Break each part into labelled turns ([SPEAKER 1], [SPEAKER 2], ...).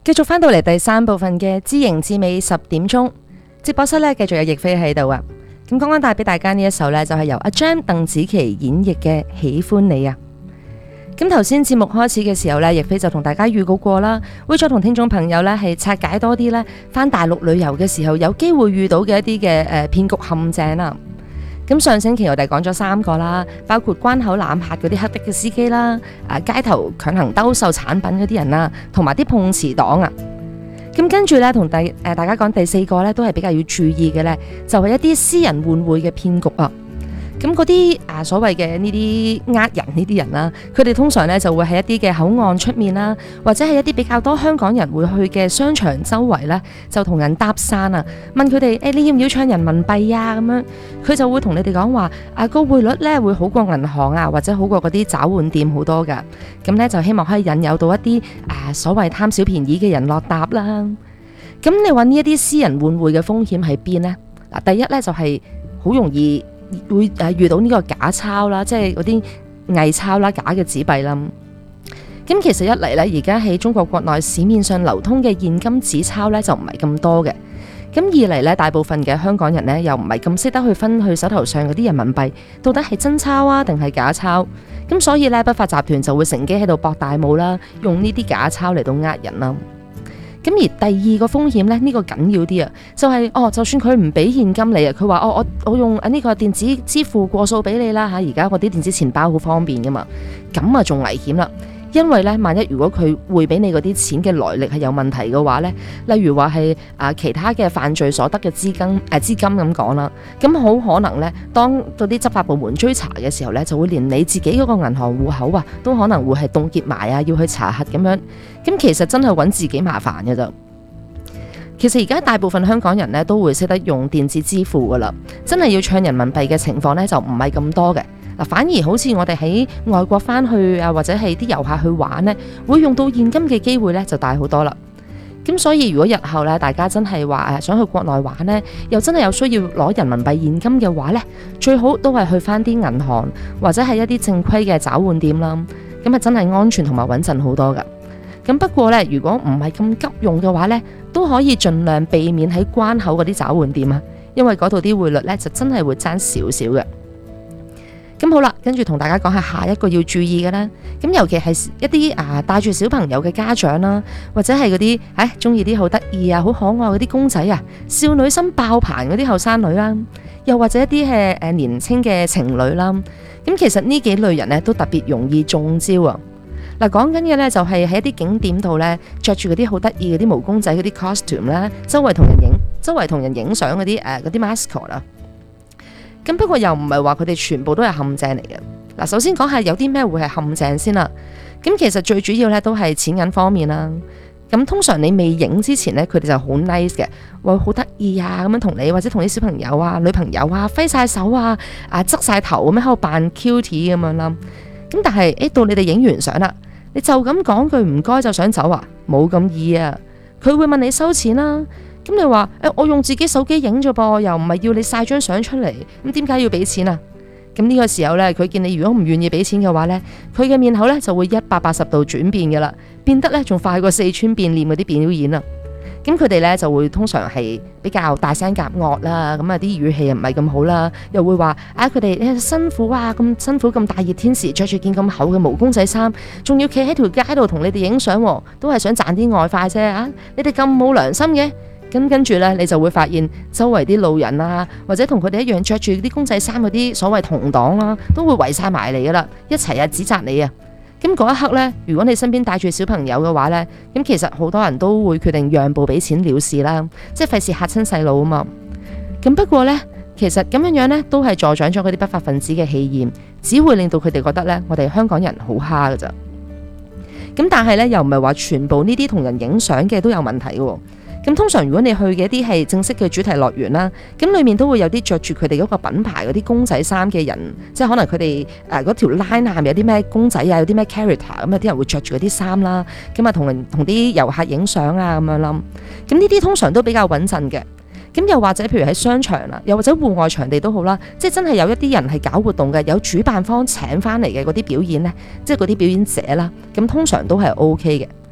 [SPEAKER 1] 繼續翻到嚟第三部分嘅知型知味10點鐘直播室咧，繼續有亦菲喺度啊。咁剛剛帶俾大家呢一首咧，就係由阿 Jam 鄧紫棋演繹嘅《喜歡你》啊。咁頭先節目開始嘅時候咧，亦菲就同大家預告過啦，會再同聽眾朋友咧係拆解多啲咧，翻大陸旅遊嘅時候有機會遇到嘅一啲嘅騙局陷阱啦。咁上星期我哋講咗3個啦，包括關口攬客嗰啲黑的嘅司機啦，街頭強行兜售產品嗰啲人啦，同埋啲碰瓷黨啊。咁跟住咧，同大家講第4個咧，都係比較要注意嘅咧，就係一啲私人換匯嘅騙局啊。咁嗰啲所謂嘅呢啲人呢啲人啦，佢哋通常咧就會喺一啲嘅口岸出面啦，或者係一啲比較多香港人會去嘅商場周圍咧，就同人搭訕啊，問佢哋你要唔要唱人民幣啊？咁樣佢就會同你哋講話個匯率咧會好過銀行啊，或者好過嗰啲找換店好多噶。咁咧就希望可以引誘到一啲所謂貪小便宜嘅人落搭啦。咁你話呢一啲私人換匯嘅風險喺邊呢？第一咧就係好容易會遇到呢個假鈔啦，即係嗰啲偽鈔啦、假嘅紙幣啦。咁其實一嚟咧，而家喺中國國內市面上流通嘅現金紙鈔咧就唔係咁多嘅。咁二嚟咧，大部分嘅香港人咧又唔係咁識得去分去手頭上嗰啲人民幣到底係真鈔啊定係假鈔。咁所以咧，不法集團就會乘機喺度博大霧啦，用呢啲假鈔嚟到呃人啦。咁而第二個風險咧，呢個緊要啲啊，就係就算佢唔俾現金你啊，佢話我用呢個電子支付過數俾你啦嚇，而家嗰啲電子錢包好方便噶嘛，咁啊仲危險啦，因為咧萬一如果佢匯俾你嗰啲錢嘅來歷係有問題嘅話咧，例如話係其他嘅犯罪所得嘅資金咁講啦，咁好可能咧，當嗰啲執法部門追查嘅時候咧，就會連你自己嗰個銀行戶口都可能會係凍結埋啊，要去查核咁樣。咁其實真係揾自己麻煩嘅咋。其實而家大部分香港人咧都會識得用電子支付噶啦，真係要唱人民幣嘅情況咧就唔係咁多嘅。反而好似我哋喺外國翻去啊，或者係啲遊客去玩咧，會用到現金嘅機會咧就大好多啦。咁所以如果日後咧大家真係話想去國內玩咧，又真係有需要攞人民幣現金嘅話咧，最好都係去翻啲銀行或者係一啲正規嘅找換店啦。咁啊真係安全同埋穩陣好多噶。咁不過咧，如果唔係咁急用嘅話咧，都可以盡量避免喺關口嗰啲找換店啊，因為嗰度啲匯率咧就真係會爭少少嘅。咁好啦，跟住同大家講下一個要注意嘅啦。咁尤其係一啲帶住小朋友嘅家長啦，或者係嗰啲中意啲好得意啊、好可愛嗰啲公仔啊、少女心爆棚嗰啲後生女啦，又或者一啲係年輕嘅情侶啦。咁其實呢幾類人咧都特別容易中招啊。嗱，講緊嘅咧就係喺一啲景點度咧，着住嗰啲好得意嗰啲毛公仔嗰啲 costume 啦，周圍同人影相嗰啲 mascot 啦。咁不過又唔係話佢哋全部都係陷阱嚟嘅。嗱，首先講下有啲咩會係陷阱先啦。咁其實最主要咧都係錢銀方面啦。咁通常你未影之前咧，佢哋就好 nice 嘅，會好得意啊咁樣同你或者同啲小朋友啊、女朋友啊揮晒手啊、側晒頭咁樣喺度扮 cutie 咁樣啦。咁但係到你哋影完相啦，你就咁講句唔該就想走啊，冇咁易啊。佢會問你收錢啦。咁你話我用自己手機影啫噃，又唔係要你晒張相出嚟，咁點解要俾錢啊？咁呢個時候呢，佢見你如果唔願意俾錢嘅話呢，佢嘅面口呢就會180度轉變噶啦，變得呢仲快過四川變臉嗰啲表演啊！咁佢哋呢就會通常係比較大聲夾惡啦，咁啊啲語氣又唔係咁好啦，又會話佢哋辛苦啊，咁辛苦咁大熱天時着住件咁厚嘅毛公仔衫，仲要企喺條街度同你哋影相，都係想賺啲外快啫。你哋咁冇良心嘅。咁跟住咧，你就會發現周圍啲路人啊，或者同佢哋一樣着住啲公仔衫嗰啲所謂同黨啦，都會圍晒埋嚟噶啦，一齊指責你啊！咁嗰一刻咧，如果你身邊帶住小朋友嘅話咧，咁其實好多人都會決定讓步俾錢了事啦，即係費事嚇親細路啊嘛。咁不過咧，其實咁樣咧都係助長咗嗰啲不法分子嘅氣焰，只會令到佢哋覺得咧，我哋香港人好蝦噶咋。咁但係咧，又唔係話全部呢啲同人影相嘅都有問題嘅。咁通常如果你去嘅一啲係正式嘅主題樂園啦，咁裏面都會有啲着住佢哋嗰個品牌嗰啲公仔衫嘅人，即係可能佢哋嗰條 line 下面有啲咩公仔啊，有啲咩 character 咁，有啲人會着住嗰啲衫啦，咁啊同啲遊客影相啊咁樣啦。咁呢啲通常都比較穩陣嘅。咁又或者譬如喺商場啦，又或者戶外場地都好啦，即係真係有一啲人係搞活動嘅，有主辦方請翻嚟嘅嗰啲表演呢，即係嗰啲表演者啦，咁通常都係 OK 嘅。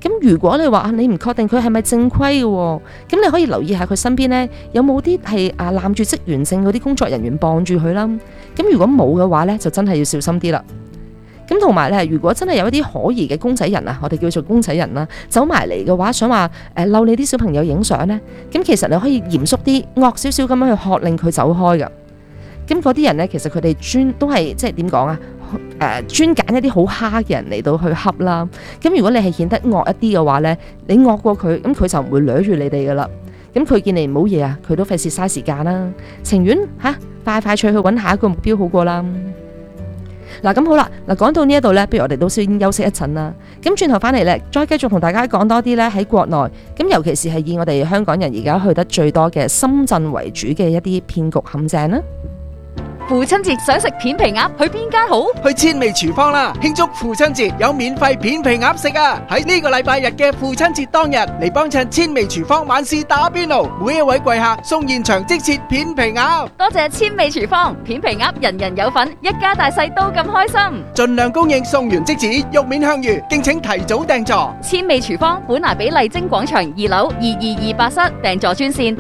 [SPEAKER 1] 咁如果你話你唔確定佢係咪正規嘅，咁你可以留意下佢身邊呢有冇啲係攬住職員證嗰啲工作人員傍住佢啦。咁如果冇嘅話呢，就真係要小心啲啦。咁同埋咧，如果真係有一啲可疑嘅公仔人啊，我哋叫做公仔人啦，走埋嚟嘅話，想話嬲你啲小朋友影相呢，咁其實你可以嚴肅啲、惡少少咁樣去喝令佢走開噶。咁嗰啲人呢，其實佢哋都係即係點講啊？專揀一啲好蝦嘅人嚟到去恰啦。咁如果你係顯得惡一啲嘅話呢，你惡過佢，咁佢就唔會掠住你哋噶啦。咁佢見你唔好嘢啊，佢都費事嘥時間啦，情願快脆去揾下一個目標好過啦。嗱，咁好啦，講到呢一度呢，不如我哋都先休息一陣啦。咁轉頭翻嚟呢，再繼續同大家講多啲呢喺國內，咁尤其是係以我哋香港人而家去得最多嘅深圳為主嘅一啲騙局陷阱啦。
[SPEAKER 2] 父親節想食片皮鴨，去邊間好？
[SPEAKER 3] 去千味廚房啦！慶祝父親節有免費片皮鴨食啊！喺呢個禮拜日嘅父親節當日嚟幫襯千味廚房晚市打邊爐，每一位貴客送現場即切片皮鴨。
[SPEAKER 2] 多謝千味廚房，片皮鴨人人有份，一家大細都咁開心。
[SPEAKER 3] 盡量供應，送完即止，肉面香芋，敬請提早訂座。
[SPEAKER 2] 千味廚房本來比麗晶廣場2樓2228室訂座專線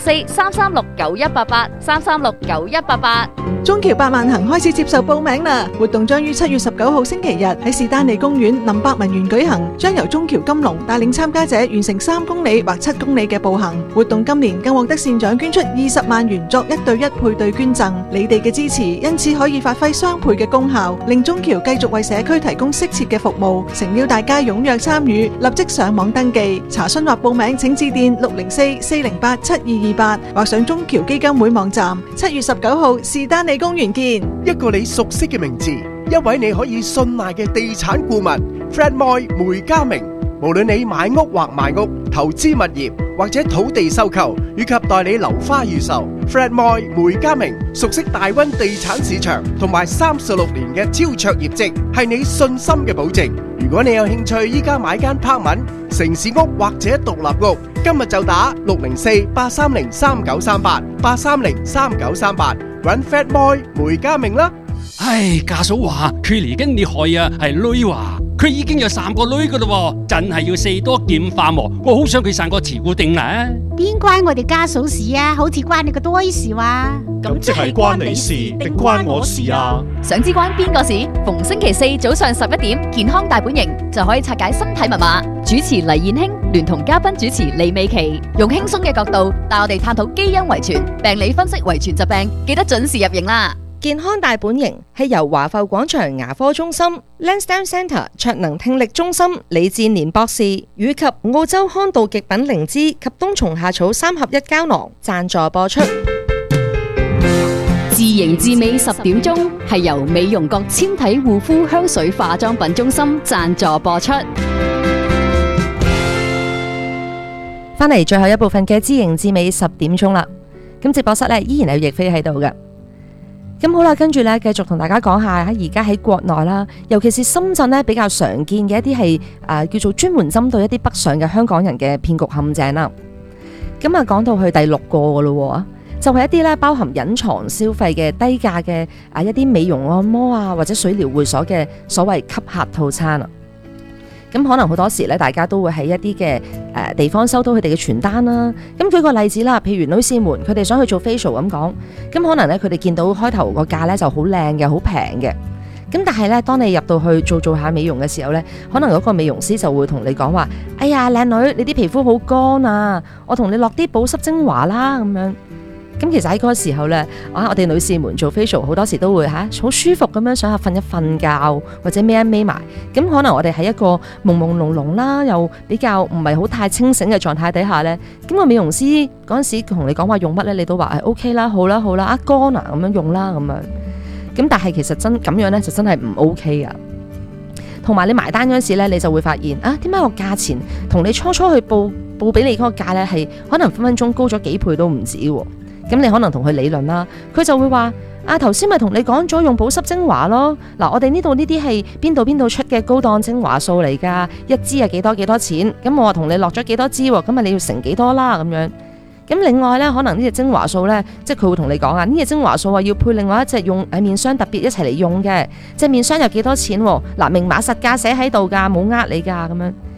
[SPEAKER 2] 604-336-9188，336-9188。
[SPEAKER 4] 中橋百萬行開始接受報名啦！活動將於7月19號星期日喺士丹利公園林百文園舉行，將由中橋金龍帶領參加者完成3公里或7公里嘅步行。活動今年更獲得善長捐出20萬元作1對1配對捐贈，你哋嘅支持因此可以發揮雙倍嘅功效，令中橋繼續為社區提供適切嘅服務。誠邀大家踴躍參與，立即上網登記查詢或報名，請致電604-408-7228或上中橋基金會網站。7月19號士丹利公園見。
[SPEAKER 3] 一個你熟悉嘅名字，一位你可以信賴嘅地產顧問 Fred Moy 梅家明。無論你買屋或賣屋、投資物業或者土地收購，以及代理樓花預售， Fred Moy 梅家明熟悉大溫地產市場同埋36年嘅超卓業績，係你信心嘅保證。如果你有興趣依家買間 apartment、城市屋或者獨立屋，今日就打604-830-3938 830-3938揾 Fred Moy 梅家明啦。
[SPEAKER 5] 唉，家嫂話佢嚟緊你害啊，係女話佢已經有3個女噶啦，真係要四多劍化喎。我好想佢生個慈固定啦。
[SPEAKER 6] 邊關我哋家嫂事啊？好似關你個堆事話。
[SPEAKER 7] 咁即係關你事定關我事啊？
[SPEAKER 2] 想知關邊個事？逢星期4早上11點，健康大本營就可以拆解身體密碼。主持黎燕卿聯同嘉賓主持李美琪，用輕鬆嘅角度帶我哋探討基因遺傳、病理分析遺傳疾病，記得準時入營啦。
[SPEAKER 1] 健康大本營係由華埠廣場牙科中心、Lansdowne Centre 卓能聽力中心、李志年博士以及澳洲康道極品靈芝及冬蟲夏草3合1膠囊贊助播出。
[SPEAKER 2] 自營自美10點鐘係由美容閣纖體護膚香水化妝品中心贊助播出。
[SPEAKER 1] 翻嚟最後一部分嘅自營自美10點鐘啦，咁直播室呢依然有亦菲喺度嘅。咁好啦，跟住咧繼續同大家講下喺而家喺國內啦，尤其是深圳咧比較常見嘅一啲係叫做專門針對一啲北上嘅香港人嘅騙局陷阱啦。咁講到去第6個噶咯，就係一啲咧包含隱藏消費嘅低價嘅一啲美容按摩啊或者水療會所嘅所謂吸客套餐啊。咁可能好多時咧，大家都會喺一啲嘅地方收到佢哋嘅傳單啦。咁舉個例子啦，譬如女士們佢哋想去做 facial 咁講，咁可能咧佢哋見到開頭個價咧就好靚嘅，好平嘅。咁但係咧，當你入到去做下美容嘅時候咧，可能嗰個美容師就會同你講話：哎呀，靚女，你啲皮膚好乾啊，我同你落啲保濕精華啦咁樣。咁其實喺嗰個時候咧，我哋女士們做 facial 好多時都會好舒服咁樣想下瞓一瞓覺，或者眯一眯埋。咁可能我哋喺一個朦朦朧朧啦，又比較唔係好太清醒嘅狀態底下咧，咁個美容師嗰陣時同你講話用乜咧，你都話OK 啦，好啦好啦，乾啊咁樣用啦咁樣。咁但係其實真咁樣咧就真係唔 OK 啊。同埋你埋單嗰陣時咧，你就會發現點解個價錢同你初初去報俾你嗰個價咧係可能分分鐘高咗幾倍都唔止喎。咁你可能同佢理論啦，佢就會話：頭先咪同你講咗用保濕精華咯。嗱，我哋呢度呢啲係邊度出嘅高檔精華素嚟㗎，一支係幾多錢？咁我話同你落咗幾多支喎，咁你要乘幾多啦咁樣。咁另外咧，可能呢隻精華素咧，即係佢會同你講呢隻精華素要配另外一隻用面霜特別一齊嚟用嘅，隻面霜有幾多錢喎？嗱，明碼實價寫喺度㗎，冇呃你㗎咁樣。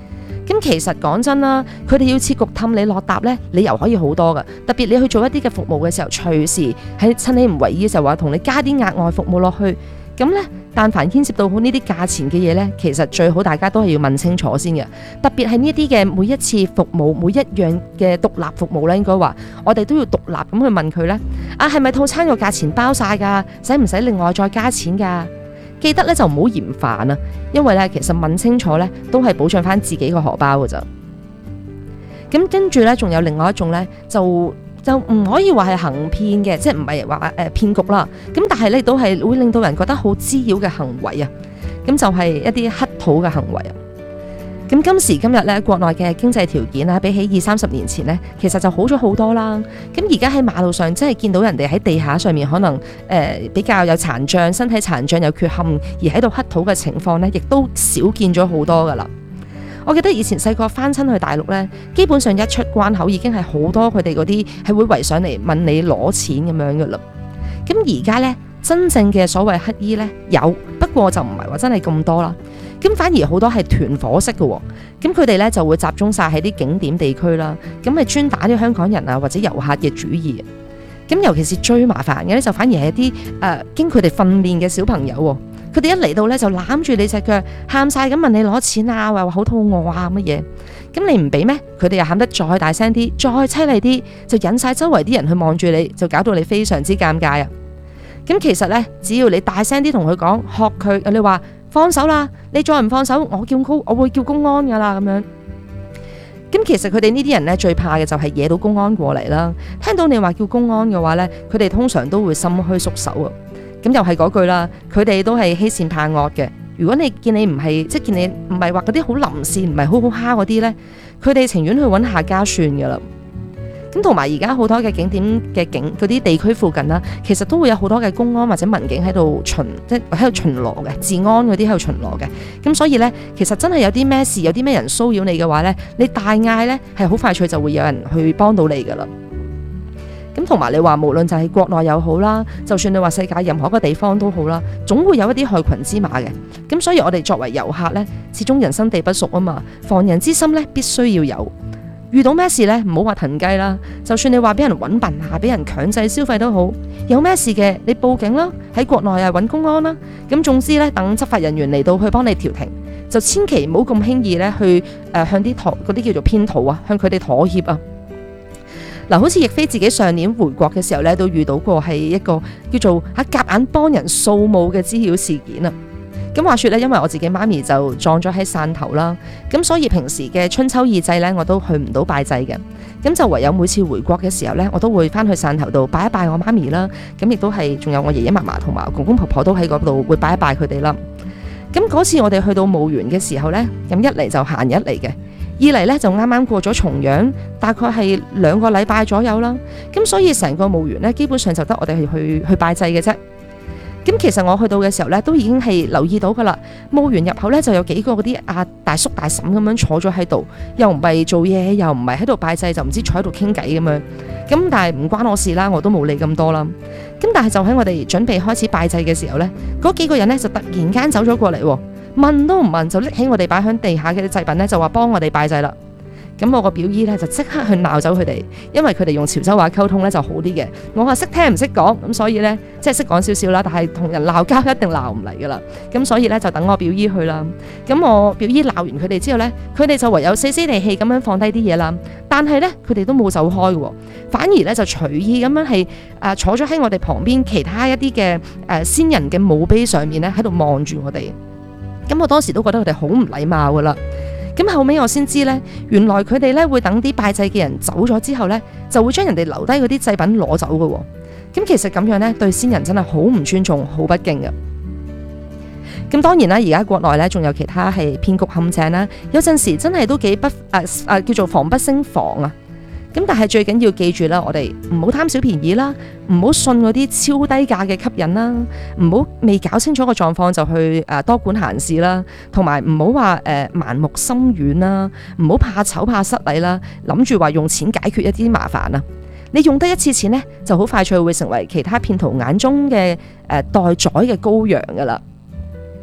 [SPEAKER 1] 咁其實講真啦，佢哋要設局氹你落搭呢，理由可以好多噶。特別你去做一啲嘅服務嘅時候，隨時喺趁你唔為意嘅時候話同你加啲額外服務落去。咁呢，但凡牽涉到好呢啲價錢嘅嘢呢，其實最好大家都係要問清楚先嘅。特別係呢啲嘅每一次服務，每一樣嘅獨立服務呢，應該話我哋都要獨立咁去問佢呢，係咪套餐個價錢包晒㗎？使唔使另外再加錢㗎？記得咧就唔好嫌煩啊，因為咧其實問清楚咧都係保障翻自己個荷包㗎咋。咁跟住咧仲有另外一種咧就唔可以話係行騙嘅，即係唔係話騙局啦。咁但係咧都係會令到人覺得好滋擾嘅行為啊。咁就係一啲乞討嘅行為啊。咁今時今日咧，國內嘅經濟條件啊，比起20-30年前咧，其實就好咗好多啦。咁而家喺馬路上，真係見到人哋喺地下上面可能比較有殘障、身體殘障有缺陷而喺度乞討嘅情況咧，亦都少見咗好多噶啦。我記得以前細個翻親去大陸咧，基本上一出關口已經係好多佢哋嗰啲係會圍上嚟問你攞錢咁樣噶啦。咁而家咧，真正嘅所謂乞衣咧有，不過就唔係話真係咁多啦。咁反而好多係團伙式嘅喎，咁佢哋咧就會集中晒喺啲景點地區啦，咁係專打啲香港人啊或者遊客嘅主意。咁尤其是最麻煩嘅咧，就反而係一啲經佢哋訓練嘅小朋友喎，佢哋一嚟到咧就攬住你隻腳，喊晒咁問你攞錢啊，話好肚餓啊乜嘢，咁你唔俾咩？佢哋又喊得再大聲啲，再凄厲啲，就引晒周圍啲人去望住你，就搞到你非常之尷尬啊！咁其實咧，只要你大聲啲同佢講，學佢，你話放手啦，你再唔放手，我會叫公安噶啦咁樣。咁其實佢哋呢啲人咧最怕嘅就係惹到公安過嚟啦。聽到你話叫公安嘅話咧，佢哋通常都會心虛縮手啊。咁又係嗰句啦，佢哋都係欺善怕惡嘅。如果你見你唔係，即係見你唔係話嗰啲好臨線，唔係好好蝦嗰啲咧，佢哋情願去揾下家算噶啦。咁同埋而家好多嘅景點嘅嗰啲地區附近啦，其實都會有好多嘅公安或者民警喺度即係喺度巡邏嘅，治安嗰啲喺度巡邏嘅。咁所以咧，其實真係有啲咩事，有啲咩人騷擾你嘅話咧，你大嗌咧係好快脆就會有人去幫到你噶啦。咁同埋你話無論就係國內又好啦，就算你話世界任何一個地方都好啦，總會有一啲害群之馬嘅。咁所以我哋作為遊客咧，始終人生地不熟啊嘛，防人之心咧必須要有。遇到咩事咧，唔好話騰雞啦，就算你話俾人搵笨啊，俾人強制消費都好，有咩事嘅你報警啦，喺國內啊搵公安啦。咁總之咧，等執法人員嚟到去幫你調停，就千祈唔好咁輕易咧去向啲嗰啲叫做騙徒啊，向佢哋妥協啊。嗱，好似亦菲自己上年回國嘅時候咧，都遇到過係一個叫做夾硬幫人掃墓嘅滋擾事件啊。咁話說咧，因為我自己媽咪就葬咗喺汕頭啦，咁所以平時嘅春秋二祭咧，我都去唔到拜祭嘅，咁就唯有每次回國嘅時候咧，我都會翻去汕頭度拜一拜我媽咪啦，咁亦都係仲有我爺爺嫲嫲同埋公公婆婆都喺嗰度會拜一拜佢哋啦。咁嗰次我哋去到墓園嘅時候咧，咁一嚟就閒日嚟嘅，二嚟咧就啱啱過咗重陽，大概係2個禮拜左右啦，咁所以成個墓園咧基本上就得我哋去拜祭嘅啫。咁其實我去到嘅時候咧，都已經係留意到噶啦。墓園入口咧就有幾個嗰啲大叔大嬸咁樣坐咗喺度，又唔係做嘢，又唔係喺度拜祭，就唔知坐喺度傾偈咁樣。咁但係唔關我事啦，我都冇理咁多啦。咁但係就喺我哋準備開始拜祭嘅時候咧，嗰幾個人咧就突然間走咗過嚟，問都唔問就拎起我哋擺喺地下嘅祭品咧，就話幫我哋拜祭啦。咁我個表姨咧就即刻去鬧走佢哋，因為佢哋用潮州話溝通咧就好啲嘅。我話識聽唔識講，咁所以咧即係識講少少啦，但係同人鬧交一定鬧唔嚟噶啦。咁所以咧就等我表姨去啦。咁我表姨鬧完佢哋之後咧，佢哋就唯有死死地氣咁樣放低啲嘢啦。但係咧佢哋都冇走開嘅，反而咧就隨意咁樣係坐咗喺我哋旁邊其他一啲嘅先人嘅墓碑上面咧喺度望住我哋。咁我當時都覺得佢哋好唔禮貌噶啦。咁後尾我先知咧，原來佢哋咧會等啲拜祭嘅人走咗之後咧，就會將人哋留低嗰啲祭品攞走嘅。咁其實咁樣咧，對先人真係好唔尊重，好不敬嘅。咁當然啦，而家國內咧仲有其他係騙局陷阱啦，有陣時真係都幾叫做防不勝防啊。咁但係最緊要記住啦，我哋唔好貪小便宜啦，唔好信嗰啲超低價嘅吸引啦，唔好未搞清楚個狀況就去多管閒事啦，同埋唔好話盲目心軟啦，唔好怕醜怕失禮啦，諗住話用錢解決一啲麻煩啊！你用得一次錢呢，就好快脆會成為其他騙徒眼中嘅待宰嘅羔羊噶啦。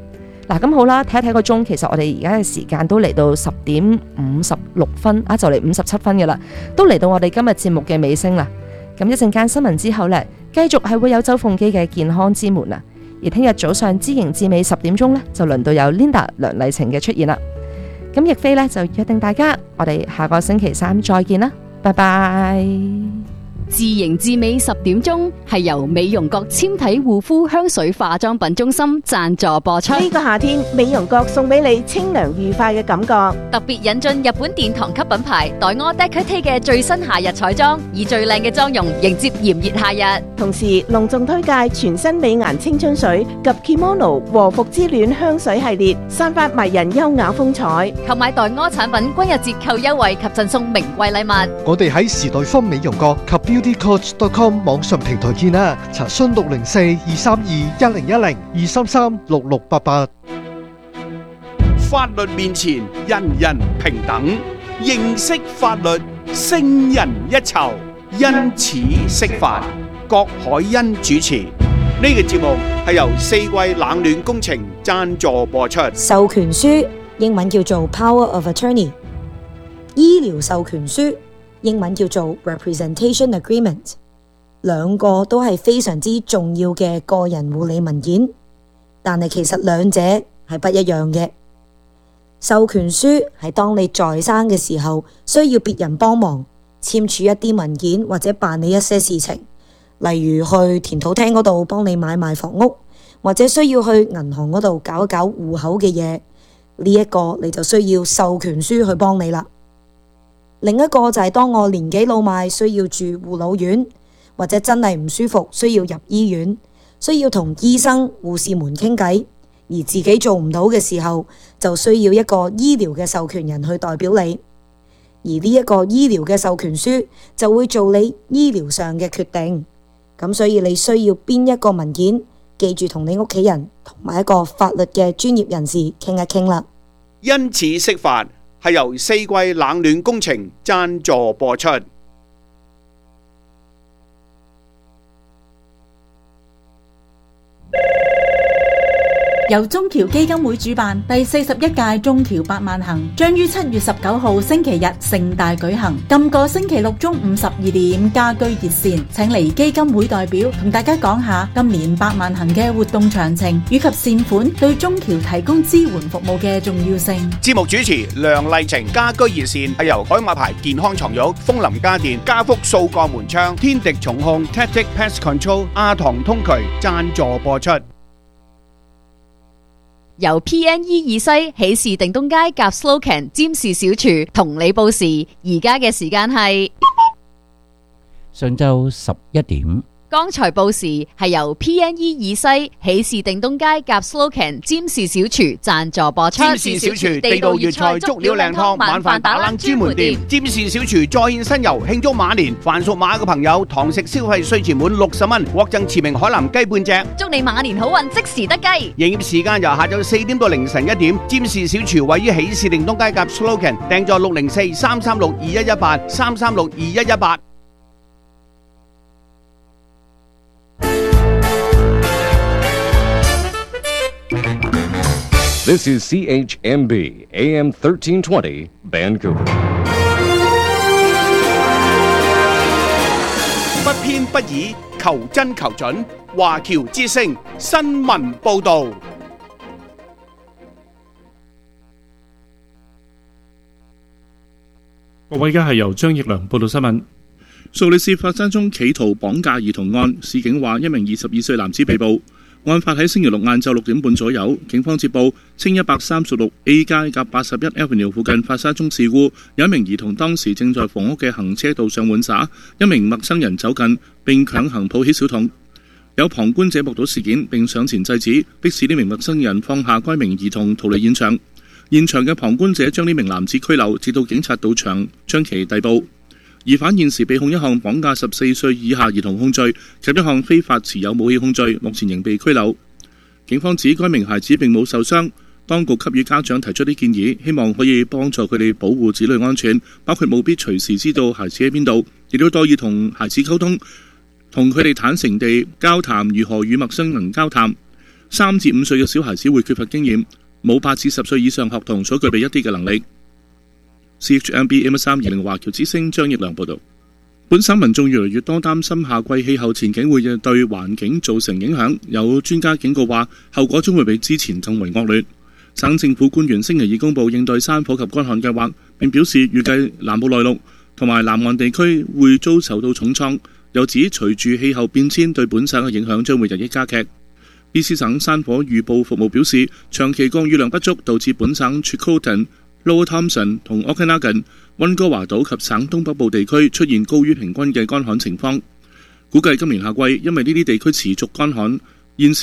[SPEAKER 1] 嗱，咁好啦，睇一睇個鐘，其實我哋而家嘅時間都嚟到10:56啊，就嚟57分嘅啦，都嚟到我哋今日節目嘅尾聲啦。咁一陣間新聞之後呢，繼續係會有周鳳基嘅健康之門啊。而聽日早上知型知美10點鐘呢，就輪到有 Linda 梁麗晴嘅出現啦。咁亦菲呢，就約定大家，我哋下個星期三再見啦，拜拜。
[SPEAKER 2] 自型自美10點鐘係由美容閣纖體護膚香水化妝品中心贊助播出。
[SPEAKER 8] 呢個夏天，美容閣送俾你清涼愉快嘅感覺。
[SPEAKER 2] 特別引進日本殿堂級品牌黛柯 Decarte 嘅最新夏日彩妝，以最靚嘅妝容迎接炎熱夏日。
[SPEAKER 8] 同時隆重推介全新美顏青春水及 Kimono 和服之戀香水系列，散發迷人優雅風采。
[SPEAKER 2] 購買黛柯產品均有折扣優惠及贈送名貴禮物。
[SPEAKER 9] 我哋喺時代坊美容閣及beautycoach.com 網上平台見啦，查詢604-232-1010 233-6688。
[SPEAKER 3] 法律面前人人平等，認識法律勝人一籌，因此釋法。郭海欣主持，呢個節目係由四季冷暖工程贊助播出。
[SPEAKER 10] 授權書英文叫做 Power of Attorney， 醫療授權書英文叫做 Representation Agreement， 兩個都係非常之重要嘅個人護理文件，但係其實兩者係不一樣嘅。授權書係當你在生嘅時候需要別人幫忙簽署一啲文件或者辦理一些事情，例如去田土廳嗰度幫你買賣房屋，或者需要去銀行嗰度搞一搞戶口嘅嘢，呢一個你就需要授權書去幫你啦。另一個就係當我年紀老邁需要住護老院，或者真係唔舒服需要入醫院，需要同醫生護士們傾偈，而自己做唔到嘅時候，就需要一個醫療嘅授權人去代表你，而呢一個醫療嘅授權書就會做你醫療上嘅決定。咁所以你需要邊一個文件，記住同你屋企人同埋一個法律嘅專業人士傾一傾啦。
[SPEAKER 3] 因此釋法係由四季冷暖工程贊助播出。
[SPEAKER 11] 由中僑基金會主辦第41屆中僑百萬行將於7月19號星期日盛大舉行。今個星期六中午12點家居熱線，請嚟基金會代表同大家講下今年百萬行嘅活動詳情以及善款對中僑提供支援服務嘅重要性。
[SPEAKER 3] 節目主持梁麗晴，家居熱線係由海馬牌健康床褥、楓林家電、家福掃鋼門窗、天敵重控、Tactic Pest Control、阿唐通渠贊助播出。
[SPEAKER 2] 由 PNE 二西喜事定東街夾 Slocan 占士小廚同你報時，而家嘅時間係
[SPEAKER 12] 上晝11點。
[SPEAKER 2] 剛才報時係由 PNE 二西喜事定東街夾 Slocan 占士小廚贊助播出。
[SPEAKER 3] 占士小廚地道粵菜足料靚湯，晚飯打冷專門店。占士小廚再現新遊，慶祝馬年，凡屬馬嘅朋友堂食消費稅前滿60蚊，獲贈馳名海南雞半隻。
[SPEAKER 2] 祝你馬年好運，即時得雞。
[SPEAKER 3] 營業時間由下晝4點到凌晨1點。占士小廚位於喜事定東街夾 Slocan， 訂座604-336-2118 336-2118。
[SPEAKER 13] This is CHMB AM 1320 Vancouver。
[SPEAKER 3] 不偏不倚，求真求準。華僑之聲新聞報導。
[SPEAKER 7] 各位，而家係由張奕良報道新聞。蘇黎世發生宗企圖綁架兒童案，市警話一名22歲男子被捕。案發喺星期六晏晝6點半左右，警方接報稱136A 街夾81 Avenue 附近發生一宗事故，有一名兒童當時正在房屋嘅行車道上玩耍，一名陌生人走近並強行抱起小童。有旁觀者目睹事件並上前制止，迫使呢名陌生人放下該名兒童逃離現場。現場嘅旁觀者將呢名男子拘留，直到警察到場將其逮捕。疑犯現時被控一項綁架14歲以下兒童控罪及一項非法持有武器控罪，目前仍被拘留。警方指該名孩子並冇受傷，當局給予家長提出啲建議，希望可以幫助佢哋保護子女安全，包括務必隨時知道孩子喺邊度，亦都多以同孩子溝通，同佢哋坦誠地交談如何與陌生人交談。 3至5歲嘅小孩子會缺乏經驗，冇8至10歲以上學童所具備一啲嘅能力。CHMB AM320華僑之聲張益良報導。本省民眾越嚟越多擔心夏季氣候前景會對環境造成影響，有專家警告話後果將會比之前更為惡劣。省政府官員星期二公布應對山火及乾旱計劃，並表示預計南部內陸同埋南岸地區會遭受到重創，又指隨住氣候變遷對本省嘅影響將會日益加劇。BC 省山火預報服務表示，長期降雨量不足導致本省 Chilcotin、Lower Thomson 同 Okanagan、溫哥華島及省東北部地區出現高於平均嘅乾旱情況。估計今年夏季因為呢啲地區持續乾旱，現時